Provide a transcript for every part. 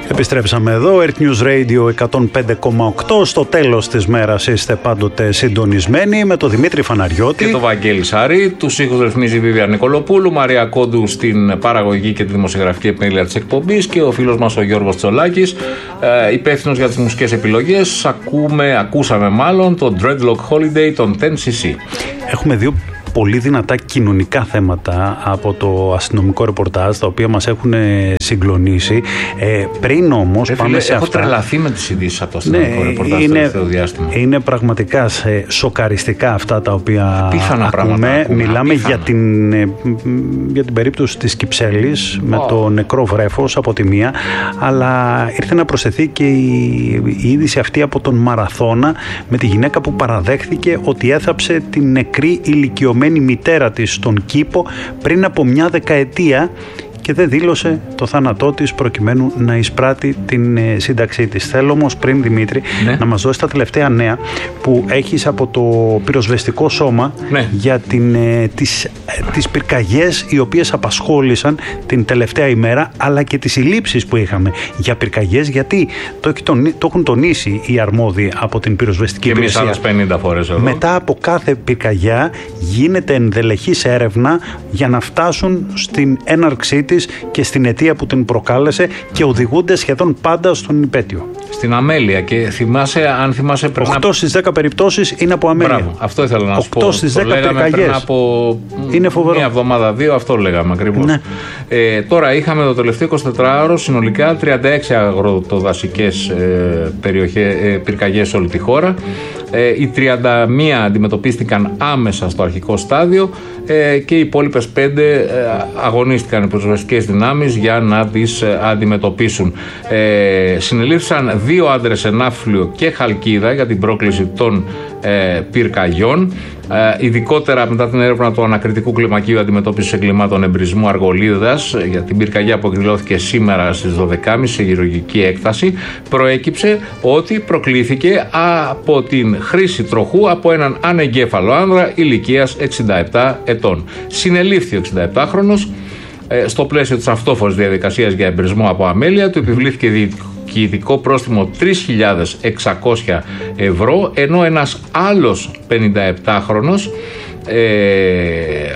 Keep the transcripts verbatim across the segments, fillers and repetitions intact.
Επιστρέψαμε εδώ, Earth News Radio εκατόν πέντε κόμμα οκτώ. Στο τέλος της μέρας είστε πάντοτε συντονισμένοι με τον Δημήτρη Φαναριώτη και τον Βαγγέλη Σάρη. Τους ήχους ρυθμίζει η Βίβια Νικολοπούλου, Μαρία Κόντου στην παραγωγή και τη δημοσιογραφική επιμέλεια της εκπομπής και ο φίλος μας ο Γιώργος Τσολάκης, ε, υπεύθυνος για τις μουσικές επιλογές. Ακούμε, ακούσαμε μάλλον το Dreadlock Holiday των τεν σι σι. Έχουμε δύο πολύ δυνατά κοινωνικά θέματα από το αστυνομικό ρεπορτάζ, τα οποία μας έχουν συγκλονίσει. Ε, πριν όμως ε, πάμε φίλε, σε έχω αυτά. Έχω τρελαθεί με τις ειδήσεις από το αστυνομικό ναι, ρεπορτάζ το τελευταίο διάστημα. Είναι πραγματικά σε, σοκαριστικά αυτά τα οποία Πίθανα ακούμε. ακούμε. Μιλάμε για την, για την περίπτωση της Κυψέλης oh. με το νεκρό βρέφος από τη μία, αλλά ήρθε να προσθεθεί και η, η είδηση αυτή από τον Μαραθώνα με τη γυναίκα που παραδέχθηκε ότι έθαψε την νεκρή ηλικιωμένη μητέρα της στον κήπο πριν από μια δεκαετία και δεν δήλωσε το θάνατό της προκειμένου να εισπράττει την ε, σύνταξή της. Θέλω όμως πριν, Δημήτρη, ναι. να μας δώσει τα τελευταία νέα που έχεις από το πυροσβεστικό σώμα ναι. για την, ε, τις, ε, τις πυρκαγιές οι οποίες απασχόλησαν την τελευταία ημέρα, αλλά και τις συλλήψεις που είχαμε για πυρκαγιές, γιατί το, το, το έχουν τονίσει οι αρμόδιοι από την πυροσβεστική υπηρεσία. Και εμείς άλλες πενήντα φορές εδώ. Μετά από κάθε πυρκαγιά γίνεται ενδελεχής έρευνα για να φτάσουν στην έναρξή της και στην αιτία που την προκάλεσε και οδηγούνται σχεδόν πάντα στον υπαίτιο. Στην αμέλεια. Και θυμάσαι, αν θυμάσαι πριν. οκτώ στις δέκα περιπτώσεις είναι από αμέλεια. Μπράβο, αυτό ήθελα να σου πω. οκτώ στις δέκα πυρκαγιές. Πριν από είναι φοβερό. Μία εβδομάδα, δύο, αυτό λέγαμε ακριβώς. Ναι. Ε, τώρα είχαμε το τελευταίο εικοσιτετράωρο συνολικά τριάντα έξι αγροτοδασικές ε, περιοχές, ε, πυρκαγιές σε όλη τη χώρα. Ε, οι τριάντα μία αντιμετωπίστηκαν άμεσα στο αρχικό στάδιο ε, και οι υπόλοιπες πέντε ε, αγωνίστηκαν οι πυροσβεστικές δυνάμεις για να τις ε, αντιμετωπίσουν. Ε, συνελήφθησαν δύο άντρες σε Ναύπλιο και Χαλκίδα για την πρόκληση των ε, πυρκαγιών. Ε, ειδικότερα μετά την έρευνα του Ανακριτικού Κλιμακίου Αντιμετώπισης Εγκλημάτων Εμπρισμού Αργολίδας για την πυρκαγιά που εκδηλώθηκε σήμερα στις δώδεκα και μισή σε χειρουργική έκταση, προέκυψε ότι προκλήθηκε από την χρήση τροχού από έναν ανεγκέφαλο άνδρα ηλικίας εξήντα επτά ετών. Συνελήφθη ο εξηνταεπτάχρονος ε, στο πλαίσιο της αυτόφορης διαδικασίας για εμπρισμό από αμέλεια, του επιβλήθηκε διοικητικό πρόστιμο τρεις χιλιάδες εξακόσια ευρώ, ενώ ένας άλλος πενηνταεπτάχρονος ε,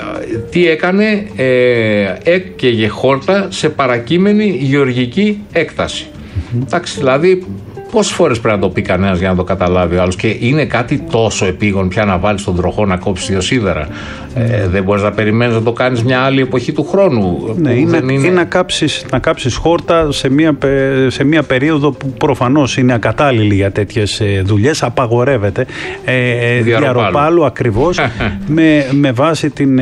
τι έκανε, ε, έκαιγε χόρτα σε παρακείμενη γεωργική έκταση. Mm-hmm. Εντάξει, δηλαδή πόσες φορές πρέπει να το πει κανένας για να το καταλάβει ο άλλος, και είναι κάτι τόσο επίγον πια να βάλεις τον τροχό να κόψεις δύο σίδερα. Ε, δεν μπορείς να περιμένεις να το κάνεις μια άλλη εποχή του χρόνου. Ναι, είναι, είναι... είναι να κάψεις, να κάψεις χόρτα σε μια, σε μια περίοδο που προφανώς είναι ακατάλληλη για τέτοιες δουλειές, απαγορεύεται. Ε, διαρροπάλου ακριβώς με, με βάση την,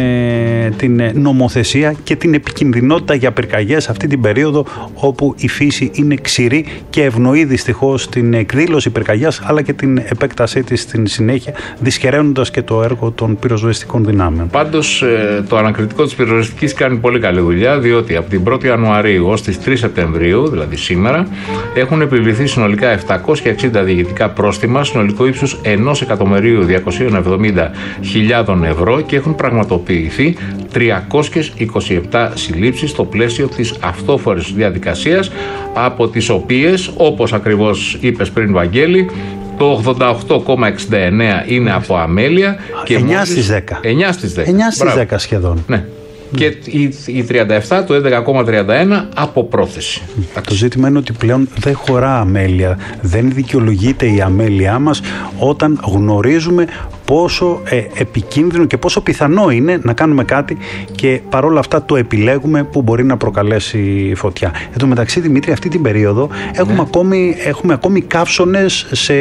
την νομοθεσία και την επικινδυνότητα για πυρκαγιές αυτή την περίοδο όπου η φύση είναι ξηρή και ευνοεί δυστυχώς την εκδήλωση πυρκαγιάς αλλά και την επέκτασή της στην συνέχεια, δυσχεραίνοντας και το έργο των πυροσβεστικών δυνάμεων. Πάντως το ανακριτικό της πυροσβεστικής κάνει πολύ καλή δουλειά, διότι από την πρώτη Ιανουαρίου ως τις τρεις Σεπτεμβρίου, δηλαδή σήμερα, έχουν επιβληθεί συνολικά επτακόσια εξήντα διοικητικά πρόστιμα συνολικό ύψους ενός εκατομμυρίου διακόσιες εβδομήντα χιλιάδες ευρώ και έχουν πραγματοποιηθεί τριακόσιες είκοσι επτά συλλήψεις στο πλαίσιο της αυτόφορης διαδικασίας, από τις οποίες, όπως ακριβώς είπες πριν, Βαγγέλη, το ογδόντα οκτώ κόμμα εξήντα εννέα είναι από αμέλεια και εννιά στις δέκα. εννιά στις δέκα. εννιά στις δέκα σχεδόν. Ναι. Mm. Και οι τριάντα επτά, το έντεκα κόμμα τριάντα ένα από πρόθεση. Mm. Το ζήτημα είναι ότι πλέον δεν χωρά αμέλεια. Δεν δικαιολογείται η αμέλειά μας όταν γνωρίζουμε πόσο ε, επικίνδυνο και πόσο πιθανό είναι να κάνουμε κάτι και παρόλα αυτά το επιλέγουμε που μπορεί να προκαλέσει φωτιά. Εν τω μεταξύ, Δημήτρη, αυτή την περίοδο έχουμε, ναι. ακόμη, έχουμε ακόμη καύσωνες σε,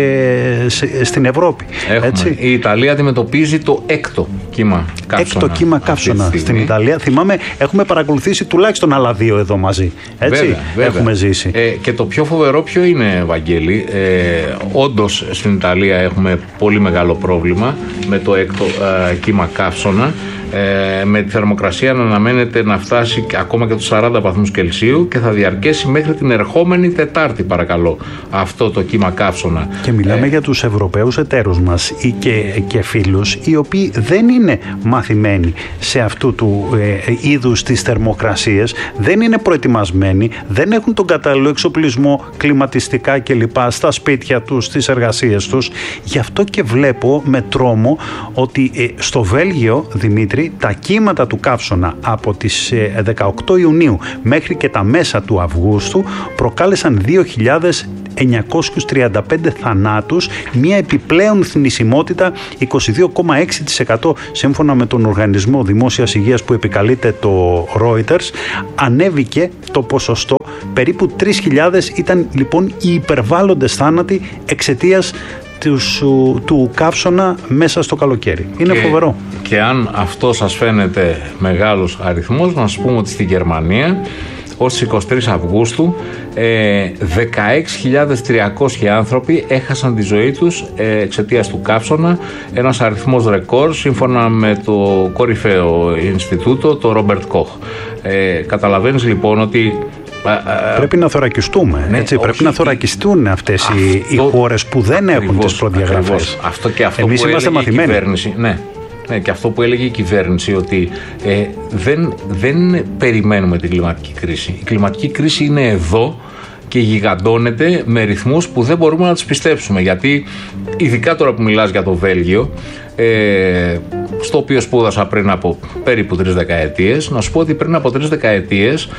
σε, στην Ευρώπη. Έτσι. Η Ιταλία αντιμετωπίζει το έκτο κύμα καύσωνα. Έκτο κύμα καύσωνα στην Ιταλία. Θυμάμαι, έχουμε παρακολουθήσει τουλάχιστον άλλα δύο εδώ μαζί. Έτσι, βέβαια, βέβαια. Έχουμε ζήσει. Ε, και το πιο φοβερό ποιο είναι, Βαγγέλη, ε, όντως στην Ιταλία έχουμε πολύ μεγάλο πρόβλημα με το έκτο ε, κύμα καύσωνα. ε, με τη θερμοκρασία να αναμένεται να φτάσει ακόμα και τους σαράντα βαθμούς Κελσίου και θα διαρκέσει μέχρι την ερχόμενη Τετάρτη, παρακαλώ, αυτό το κύμα καύσωνα. Και μιλάμε ε, για τους Ευρωπαίους εταίρους μας ή και, και φίλους, οι οποίοι δεν είναι μαθημένοι σε αυτού του ε, είδους τις θερμοκρασίες, δεν είναι προετοιμασμένοι, δεν έχουν τον κατάλληλο εξοπλισμό, κλιματιστικά κλπ. Στα σπίτια τους, στις εργασίες τους. Γι' αυτό και βλέπω με τρόμο ότι ε, στο Βέλγιο, Δημήτρη, τα κύματα του καύσωνα από τις ε, δεκαοκτώ Ιουνίου μέχρι και τα μέσα του Αυγούστου προκάλεσαν δύο χιλιάδες εννιακόσιους τριάντα πέντε θανάτους, μια επιπλέον θνησιμότητα είκοσι δύο κόμμα έξι τοις εκατό σύμφωνα με τον Οργανισμό Δημόσιας Υγείας που επικαλείται το Reuters. Ανέβηκε το ποσοστό, περίπου τρεις χιλιάδες ήταν λοιπόν οι υπερβάλλοντες θάνατοι εξαιτίας του, του καύσωνα μέσα στο καλοκαίρι. Είναι και, φοβερό. Και αν αυτό σας φαίνεται μεγάλος αριθμός, να σας πούμε ότι στη Γερμανία ως τις εικοστή τρίτη Αυγούστου ε, δεκαέξι χιλιάδες τριακόσιοι άνθρωποι έχασαν τη ζωή τους ε, εξαιτίας του καύσωνα, ένας αριθμός ρεκόρ σύμφωνα με το κορυφαίο Ινστιτούτο, το Ρόμπερτ Κοχ. Ε, καταλαβαίνεις λοιπόν ότι πρέπει να θωρακιστούμε, ναι, έτσι, πρέπει να θωρακιστούν αυτές αυτό, οι, οι χώρες που δεν έχουν ακριβώς, τις προδιαγραφές. Αυτό και αυτό Εμείς που είμαστε έλεγε μαθημένοι. Η κυβέρνηση, ναι. Ναι, και αυτό που έλεγε η κυβέρνηση, ότι ε, δεν, δεν περιμένουμε την κλιματική κρίση. Η κλιματική κρίση είναι εδώ και γιγαντώνεται με ρυθμούς που δεν μπορούμε να τους πιστέψουμε. Γιατί ειδικά τώρα που μιλάς για το Βέλγιο, ε, στο οποίο σπούδασα πριν από περίπου τρεις δεκαετίες, να σου πω ότι πριν από τρεις δεκαετίες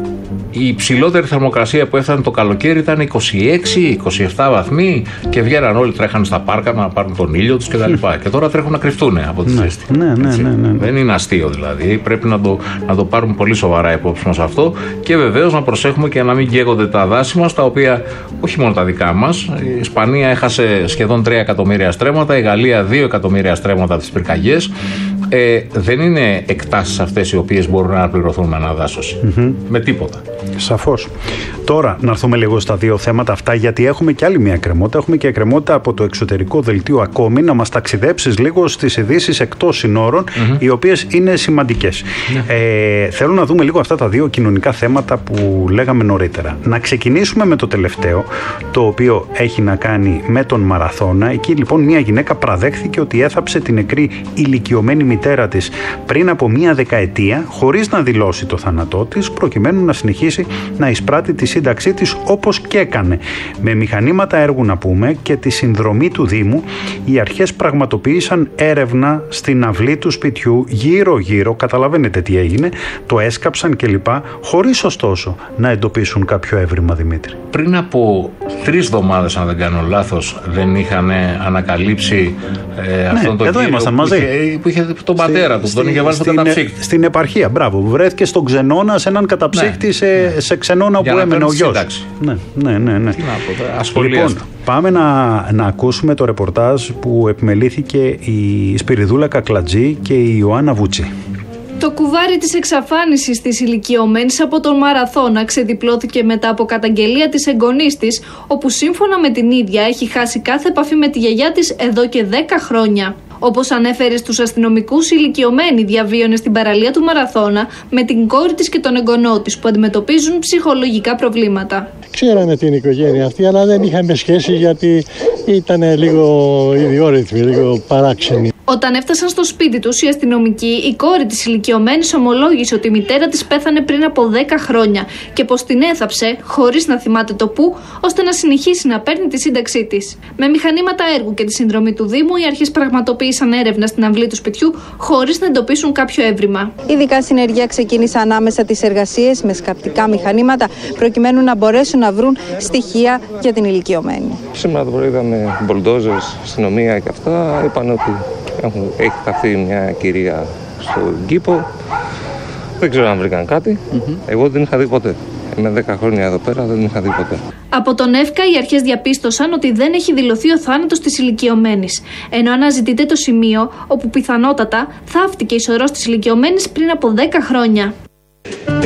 η υψηλότερη θερμοκρασία που έφτανε το καλοκαίρι ήταν είκοσι έξι είκοσι επτά βαθμοί και βγαίναν όλοι, τρέχαν στα πάρκα να πάρουν τον ήλιο τους κτλ. Και, και τώρα τρέχουν να κρυφτούν από τη ζέστη. Ναι, ναι, ναι, ναι, ναι. Δεν είναι αστείο δηλαδή. Πρέπει να το, να το πάρουμε πολύ σοβαρά υπόψη μας αυτό και βεβαίως να προσέχουμε και να μην καίγονται τα δάση μας, τα οποία όχι μόνο τα δικά μας. Η Ισπανία έχασε σχεδόν τρία εκατομμύρια στρέμματα, η Γαλλία δύο εκατομμύρια στρέμματα τις πυρκαγιές. Ε, δεν είναι εκτάσεις αυτές οι οποίες μπορούν να αναπληρωθούν με αναδάσωση. Mm-hmm. Με τίποτα. Σαφώς. Τώρα να έρθουμε λίγο στα δύο θέματα αυτά, γιατί έχουμε και άλλη μια εκκρεμότητα. Έχουμε και εκκρεμότητα από το εξωτερικό δελτίο ακόμη. Να μας ταξιδέψεις λίγο στις ειδήσεις εκτός συνόρων, mm-hmm. οι οποίες είναι σημαντικές. Mm-hmm. Ε, θέλω να δούμε λίγο αυτά τα δύο κοινωνικά θέματα που λέγαμε νωρίτερα. Να ξεκινήσουμε με το τελευταίο, το οποίο έχει να κάνει με τον μαραθώνα. Εκεί λοιπόν μια γυναίκα παραδέχθηκε ότι έθαψε την νεκρή ηλικιωμένη μητέρα της πριν από μία δεκαετία, χωρίς να δηλώσει το θάνατό της, προκειμένου να συνεχίσει να εισπράττει τη σύνταξή της όπως και έκανε. Με μηχανήματα έργου να πούμε και τη συνδρομή του Δήμου, οι αρχές πραγματοποίησαν έρευνα στην αυλή του σπιτιού γύρω-γύρω, καταλαβαίνετε τι έγινε, το έσκαψαν κλπ, χωρίς ωστόσο να εντοπίσουν κάποιο έβριμα, Δημήτρη. Πριν από τρεις εβδομάδες, αν δεν κάνω λάθος, δεν είχαν ανακαλύψει ε, ναι, αυτόν τον κύριο που, μαζί. Είχε, που είχε τον πατέρα του, τον είχε βάλει στο καταψύκτη. Στην επαρχία, μπράβο, βρέθηκε στον ξενώνα, σε έναν καταψύκτη, ναι, σε, ναι. σε ξενώνα για που έμενε ο γιος. Ναι, ναι, ναι, ναι. Τι να πω, ασχολίαστο. Λοιπόν, πάμε να, να ακούσουμε το ρεπορτάζ που επιμελήθηκε η Σπυριδούλα Κακλατζή και η Ιωάννα Βούτσι. Το κουβάρι της εξαφάνισης της ηλικιωμένης από τον Μαραθώνα ξεδιπλώθηκε μετά από καταγγελία της εγγονής της, όπου σύμφωνα με την ίδια έχει χάσει κάθε επαφή με τη γιαγιά της εδώ και δέκα χρόνια. Όπως ανέφερε στους αστυνομικούς, η ηλικιωμένη διαβίωνε στην παραλία του Μαραθώνα με την κόρη της και τον εγγονό της που αντιμετωπίζουν ψυχολογικά προβλήματα. Ξέραμε την οικογένεια αυτή, αλλά δεν είχαμε σχέση γιατί ήταν λίγο ιδιόρυθμη, λίγο παράξενη. Όταν έφτασαν στο σπίτι τους οι αστυνομικοί, η κόρη της ηλικιωμένης ομολόγησε ότι η μητέρα της πέθανε πριν από δέκα χρόνια και πως την έθαψε χωρίς να θυμάται το πού, ώστε να συνεχίσει να παίρνει τη σύνταξή της. Με μηχανήματα έργου και τη συνδρομή του Δήμου, οι αρχές πραγματοποίησαν έρευνα στην αυλή του σπιτιού χωρίς να εντοπίσουν κάποιο έβριμα. Ειδικά συνεργεία ξεκίνησαν ανάμεσα τις εργασίες με σκαπτικά μηχανήματα, προκειμένου να μπορέσουν να βρουν στοιχεία για την ηλικιωμένη. Σήμερα το πρωί είδαμε μπολντόζερς, αστυνομία και αυτά. Είπαν ότι έχουν, έχει χαθεί μια κυρία στον κήπο. Δεν ξέρω αν βρήκαν κάτι. Mm-hmm. Εγώ δεν είχα δει ποτέ. Είμαι δέκα χρόνια εδώ πέρα, δεν είχα δει ποτέ. Από τον ΕΦΚΑ οι αρχές διαπίστωσαν ότι δεν έχει δηλωθεί ο θάνατος της ηλικιωμένης, ενώ αναζητείται το σημείο όπου πιθανότατα θαύτηκε η σωρός της ηλικιωμένης πριν από δέκα χρόνια.